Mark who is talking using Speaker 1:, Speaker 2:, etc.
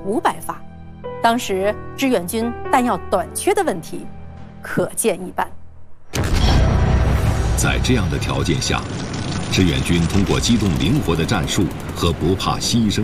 Speaker 1: 500发。当时志愿军弹药短缺的问题可见一斑。
Speaker 2: 在这样的条件下，志愿军通过机动灵活的战术和不怕牺牲